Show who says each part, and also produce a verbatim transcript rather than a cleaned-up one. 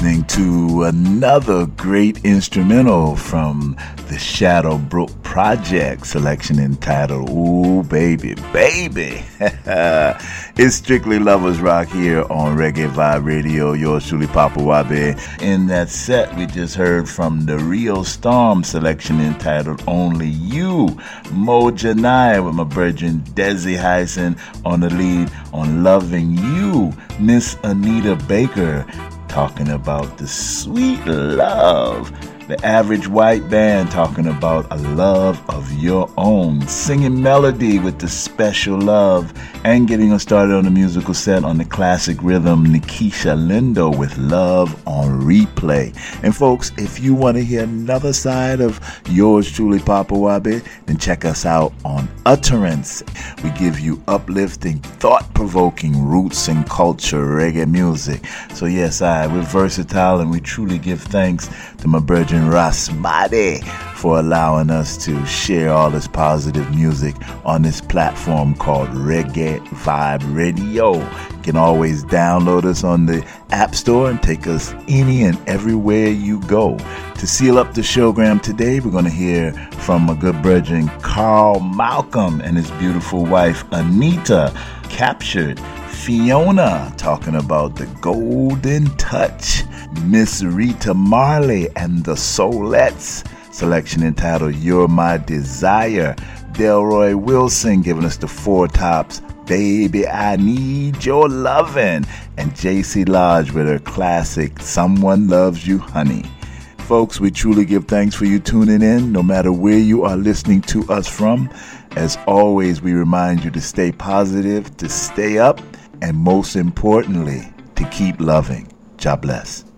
Speaker 1: listening to another great instrumental from the Shadowbrook Project, selection entitled Ooh Baby, Baby. It's Strictly Lovers Rock here on Reggae Vibe Radio, yours truly, Papa Wabe. In that set, we just heard from the Rio Storm selection entitled Only You, Mo Janai with my virgin Desi Hyson on the lead on Loving You, Miss Anita Baker talking about the sweet love. The Average White Band talking about a love of your own. Singing Melody with the Special Love. And getting us started on the musical set on the classic rhythm, Nikisha Lindo with Love on Replay. And folks, if you want to hear another side of yours truly, Papa Wabe, then check us out on Utterance. We give you uplifting, thought-provoking roots and culture reggae music. So yes, I, we're versatile and we truly give thanks to my virgin Rasmade for allowing us to share all this positive music on this platform called Reggae Vibe Radio. You can always download us on the App Store and take us any and everywhere you go. To seal up the showgram today, we're going to hear from a good virgin, Carl Malcolm, and his beautiful wife, Anita, Captured. Fiona talking about the Golden Touch. Miss Rita Marley and the Soulettes, selection entitled You're My Desire. Delroy Wilson giving us the Four Tops, Baby I Need Your Lovin', and J C Lodge with her classic Someone Loves You Honey. Folks, we truly give thanks for you tuning in, no matter where you are listening to us from. As always, we remind you to stay positive, to stay up, and most importantly, to keep loving. God bless.